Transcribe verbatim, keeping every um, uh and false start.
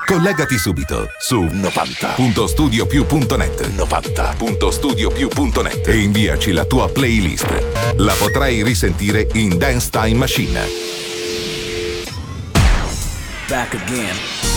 Collegati subito su novanta punto studio più punto net novanta punto studio più punto net e inviaci la tua playlist. La potrai risentire in Dance Time Machine. Back again.